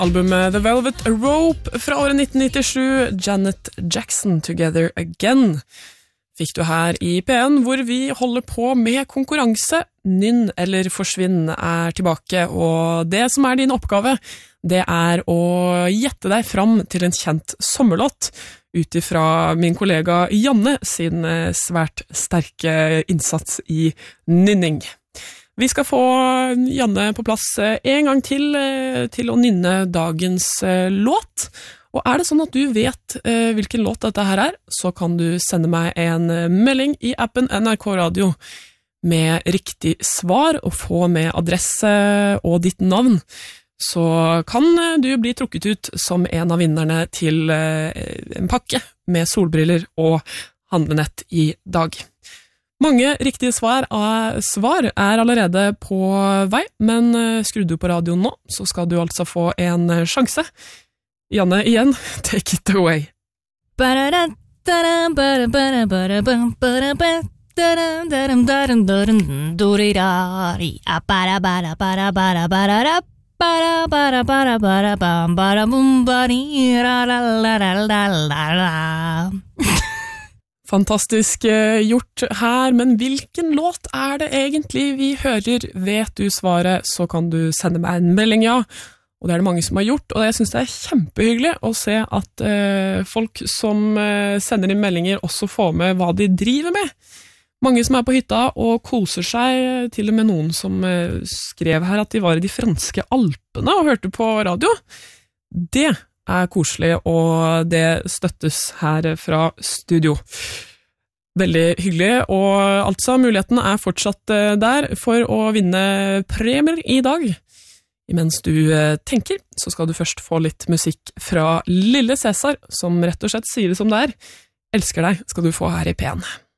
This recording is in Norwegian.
Albumet The Velvet Rope fra året 1997, Janet Jackson, Together Again, fikk du her i P1, hvor vi holder på med konkurranse. Nynn eller forsvinn er tilbake, og det som er din oppgave, det er å gjette deg fram til en kjent sommerlåt, ut ifra min kollega Janne sin svært sterke innsats i nynning. Vi skal få Janne på plass en gang til å nynne dagens låt. Og er det sånn at du vet hvilken låt dette her er, så kan du sende meg en melding i appen NRK Radio med riktig svar og få med adresse og ditt navn. Så kan du bli trukket ut som en av vinnerne til en pakke med solbriller og handlenett i dag. Mange riktige svar er allerede på vei, men skru du på radioen nå, så skal du altså få en sjanse. Janne igjen, take it away. Fantastisk gjort her, men hvilken låt er det egentlig vi hører? Vet du svaret, så kan du sende meg en melding, ja. Og det er det mange som har gjort, og jeg synes det er kjempehyggelig å se at folk som sender inn meldinger også får med hva de driver med. Mange som er på hytta og koser seg, til og med noen som skrev her at de var i de franske Alpene og hørte på radio. Det er koselig, og det støttes her fra studio. Veldig hyggelig, og altså muligheten er fortsatt der for å vinne premier i dag. Mens du tenker, så skal du først få litt musikk fra Lille Cæsar, som rett og slett sier det som det er. Elsker deg skal du få her i P1.